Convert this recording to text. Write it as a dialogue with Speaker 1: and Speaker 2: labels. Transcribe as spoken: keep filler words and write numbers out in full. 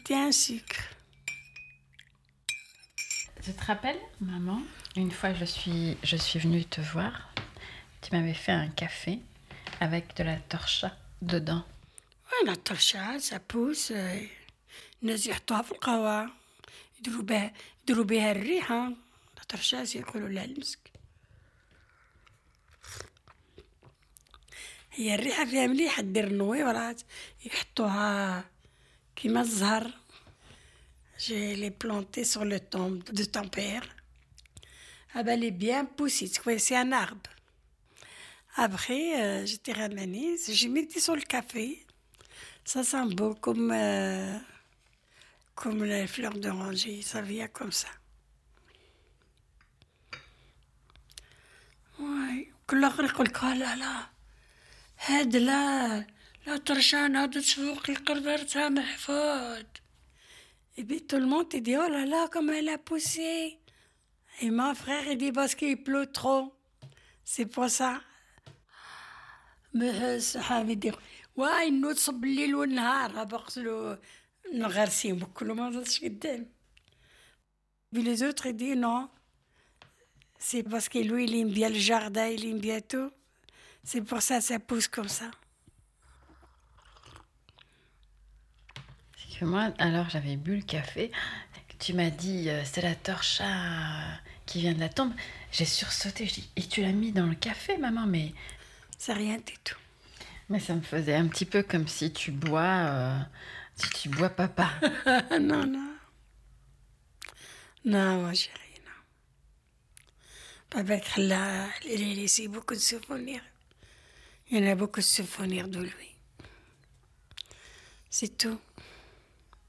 Speaker 1: rajouter un sucre.
Speaker 2: Tu te rappelles, maman, une fois je suis, je suis venue te voir, tu m'avais fait un café avec de la torcha dedans.
Speaker 1: Ouais, la torcha, ça pousse. الناس يحطوها في القهوة يديروا بها يديروا بها الريحة. لا torcha يقولوا لها المسك. هي الريحة فيها مليحة دير النويورات يحطوها كيما الزهر. J'ai les planté sur le tombe de ton père. Ah ben, elle est bien poussée, c'est un arbre. Après, euh, j'étais ramenée, j'ai mis sur le café. Ça sent beau comme, euh, comme les fleurs d'oranger, ça vient comme ça. Ouais, كل آخر يقول لك لا لا هاد لا لا طرشان هاد تسوق القربرتها محفوظ. Et puis tout le monde dit oh là là comme elle a poussé. Et mon frère il dit parce qu'il pleut trop. C'est pour ça. Mais صحابي يديروا واي نوصب الليل والنهار بغسلوا نغرسيهم كل ما نزلتش قدام. Puis les autres ils disent non. C'est parce que lui il aime bien le jardin, il aime bien tout. C'est pour ça ça pousse comme ça.
Speaker 2: Que moi, alors j'avais bu le café, tu m'as dit euh, c'est la torcha qui vient de la tombe. J'ai sursauté, je dis et tu l'as mis dans le café, maman, mais
Speaker 1: c'est rien du tout.
Speaker 2: Mais ça me faisait un petit peu comme si tu bois, euh, si tu bois papa.
Speaker 1: non non, non ma chérie non. Papa خلى il a laissé beaucoup de souvenirs. Il y en a beaucoup de souvenirs de lui. C'est tout.